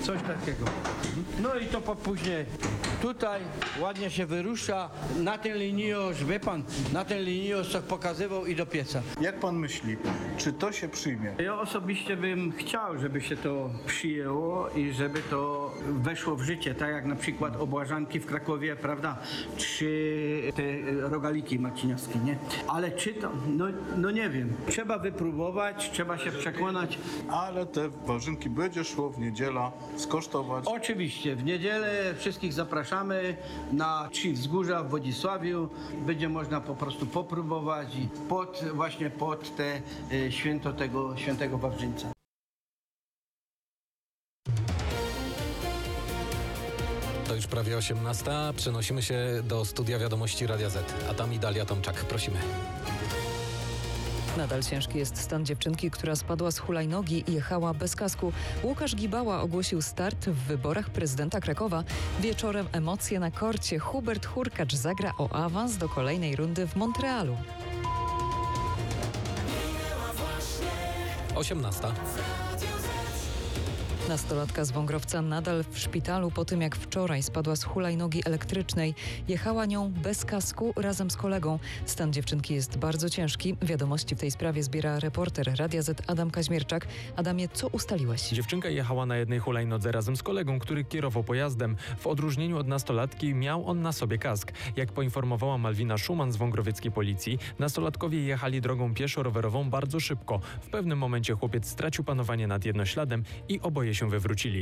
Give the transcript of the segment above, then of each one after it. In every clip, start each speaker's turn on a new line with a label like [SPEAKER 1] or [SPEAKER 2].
[SPEAKER 1] Coś takiego. No i to później tutaj ładnie się wyrusza. Na ten linijorz, wie pan, na ten linijorz co pokazywał i do pieca.
[SPEAKER 2] Jak pan myśli, czy to się przyjmie?
[SPEAKER 1] Ja osobiście bym chciał, żeby się to przyjęło i żeby to weszło w życie, tak jak na przykład obłażanki w Krakowie, prawda, czy te rogaliki marciniowskie, nie? Ale czy to, no nie wiem, trzeba wypróbować, trzeba się przekonać.
[SPEAKER 2] Ale te warzynki będzie szło w niedzielę skosztować.
[SPEAKER 1] Oczywiście, w niedzielę wszystkich zapraszamy na Trzy Wzgórza w Wodzisławiu. Będzie można po prostu popróbować i właśnie pod te święto tego świętego Wawrzyńca.
[SPEAKER 3] To już prawie 18. Przenosimy się do studia Wiadomości Radia Z. A tam i Dalia Tomczak. Prosimy.
[SPEAKER 4] Nadal ciężki jest stan dziewczynki, która spadła z hulajnogi i jechała bez kasku. Łukasz Gibała ogłosił start w wyborach prezydenta Krakowa. Wieczorem emocje na korcie. Hubert Hurkacz zagra o awans do kolejnej rundy w Montrealu.
[SPEAKER 3] 18.
[SPEAKER 4] Nastolatka z Wągrowca nadal w szpitalu po tym, jak wczoraj spadła z hulajnogi elektrycznej. Jechała nią bez kasku razem z kolegą. Stan dziewczynki jest bardzo ciężki. Wiadomości w tej sprawie zbiera reporter Radia Z Adam Kaźmierczak. Adamie, co ustaliłeś?
[SPEAKER 5] Dziewczynka jechała na jednej hulajnodze razem z kolegą, który kierował pojazdem. W odróżnieniu od nastolatki miał on na sobie kask. Jak poinformowała Malwina Szuman z wągrowieckiej policji, nastolatkowie jechali drogą pieszo-rowerową bardzo szybko. W pewnym momencie chłopiec stracił panowanie nad jednośladem i oboje się wywrócili.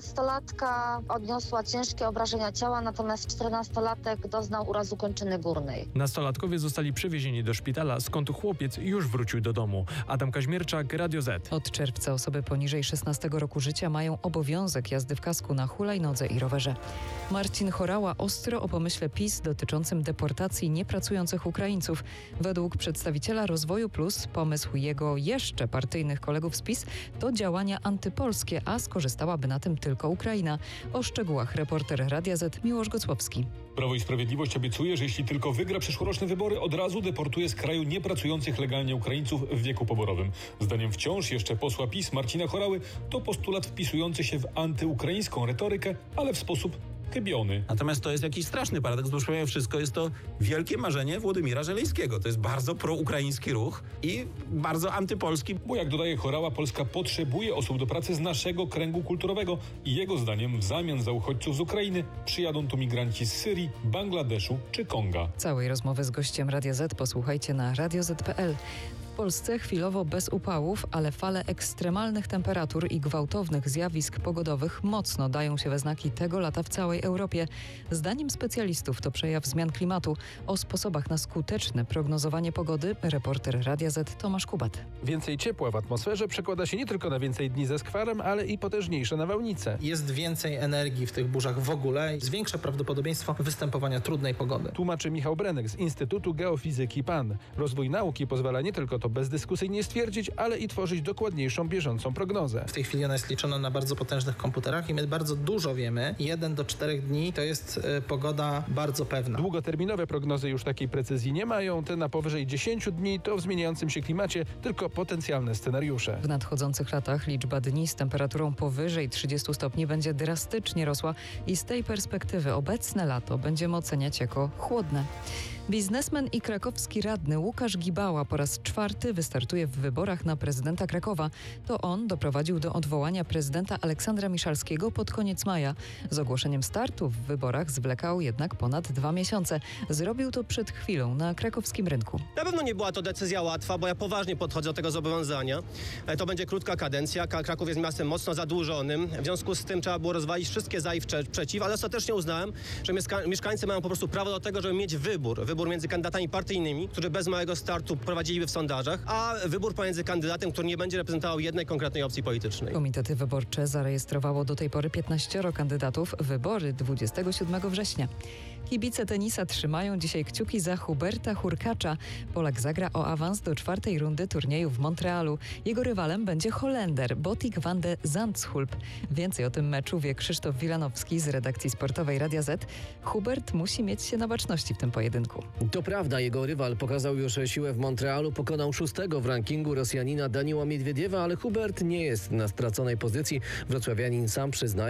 [SPEAKER 6] 13-latka odniosła ciężkie obrażenia ciała, natomiast 14-latek doznał urazu kończyny górnej.
[SPEAKER 5] Nastolatkowie zostali przewiezieni do szpitala, skąd chłopiec już wrócił do domu. Adam Kaźmierczak, Radio Z.
[SPEAKER 4] Od czerwca osoby poniżej 16 roku życia mają obowiązek jazdy w kasku na hulajnodze i rowerze. Marcin Horała ostro o pomyśle PiS dotyczącym deportacji niepracujących Ukraińców. Według przedstawiciela Rozwoju Plus pomysł jego jeszcze partyjnych kolegów z PiS to działania antypolskie, a skorzystałaby na tym tylko Ukraina. O szczegółach reporter Radia Z Miłosz Gocłowski.
[SPEAKER 7] Prawo i Sprawiedliwość obiecuje, że jeśli tylko wygra przyszłoroczne wybory, od razu deportuje z kraju niepracujących legalnie Ukraińców w wieku poborowym. Zdaniem wciąż jeszcze posła PiS Marcina Horały to postulat wpisujący się w antyukraińską retorykę, ale w sposób chybiony.
[SPEAKER 8] Natomiast to jest jakiś straszny paradoks, bo mimo wszystko jest to wielkie marzenie Włodymira Żeleńskiego. To jest bardzo proukraiński ruch i bardzo antypolski.
[SPEAKER 7] Bo jak dodaje Horała, Polska potrzebuje osób do pracy z naszego kręgu kulturowego i jego zdaniem w zamian za uchodźców z Ukrainy przyjadą tu migranci z Syrii, Bangladeszu czy Konga.
[SPEAKER 4] Całej rozmowy z gościem Radia Z posłuchajcie na radioz.pl. W Polsce chwilowo bez upałów, ale fale ekstremalnych temperatur i gwałtownych zjawisk pogodowych mocno dają się we znaki tego lata w całej Europie. Zdaniem specjalistów to przejaw zmian klimatu. O sposobach na skuteczne prognozowanie pogody reporter Radia Z Tomasz Kubat.
[SPEAKER 9] Więcej ciepła w atmosferze przekłada się nie tylko na więcej dni ze skwarem, ale i potężniejsze nawałnice.
[SPEAKER 10] Jest więcej energii w tych burzach w ogóle i zwiększa prawdopodobieństwo występowania trudnej pogody.
[SPEAKER 9] Tłumaczy Michał Brenek z Instytutu Geofizyki PAN. Rozwój nauki pozwala nie tylko to bezdyskusyjnie stwierdzić, ale i tworzyć dokładniejszą, bieżącą prognozę.
[SPEAKER 10] W tej chwili ona jest liczona na bardzo potężnych komputerach i my bardzo dużo wiemy. 1 do 4 dni to jest pogoda bardzo pewna.
[SPEAKER 9] Długoterminowe prognozy już takiej precyzji nie mają. Te na powyżej 10 dni to w zmieniającym się klimacie tylko potencjalne scenariusze.
[SPEAKER 4] W nadchodzących latach liczba dni z temperaturą powyżej 30 stopni będzie drastycznie rosła i z tej perspektywy obecne lato będziemy oceniać jako chłodne. Biznesmen i krakowski radny Łukasz Gibała po raz 4 wystartuje w wyborach na prezydenta Krakowa. To on doprowadził do odwołania prezydenta Aleksandra Miszalskiego pod koniec maja. Z ogłoszeniem startu w wyborach zwlekał jednak ponad 2 miesiące. Zrobił to przed chwilą na krakowskim rynku.
[SPEAKER 11] Na pewno nie była to decyzja łatwa, bo ja poważnie podchodzę do tego zobowiązania. To będzie krótka kadencja. Kraków jest miastem mocno zadłużonym. W związku z tym trzeba było rozwalić wszystkie za i przeciw, ale ostatecznie uznałem, że mieszkańcy mają po prostu prawo do tego, żeby mieć wybór między kandydatami partyjnymi, którzy bez małego startu prowadziliby w sondażach, a wybór pomiędzy kandydatem, który nie będzie reprezentował jednej konkretnej opcji politycznej.
[SPEAKER 4] Komitety wyborcze zarejestrowało do tej pory 15 kandydatów. Wybory 27 września. Kibice tenisa trzymają dzisiaj kciuki za Huberta Hurkacza. Polak zagra o awans do 4. rundy turnieju w Montrealu. Jego rywalem będzie Holender Botik van de Zandschulp. Więcej o tym meczu wie Krzysztof Wilanowski z redakcji sportowej Radia Z. Hubert musi mieć się na baczności w tym pojedynku.
[SPEAKER 12] To prawda, jego rywal pokazał już siłę w Montrealu, pokonał 6. w rankingu Rosjanina Daniła Miedwiediewa, ale Hubert nie jest na straconej pozycji. Wrocławianin sam przyznaje,